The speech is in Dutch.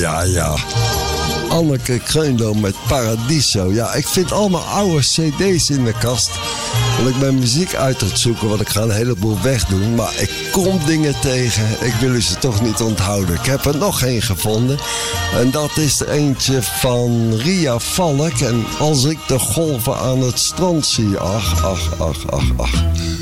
Ja. Anneke Kreunlo met Paradiso. Ja, ik vind allemaal oude cd's in de kast. Want ik ben muziek uit het zoeken, want ik ga een heleboel wegdoen. Maar ik kom dingen tegen. Ik wil ze toch niet onthouden. Ik heb er nog één gevonden. En dat is er eentje van Ria Valk. En als ik de golven aan het strand zie. Ach.